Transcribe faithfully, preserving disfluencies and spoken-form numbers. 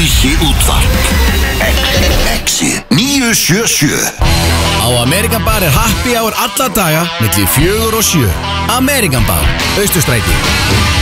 Rauði útvarp Exi níu sjö sjö. Á Amerikan Bar er happy hour alla daga milli fjögur og sjö. Amerikan Bar, Austurstræti.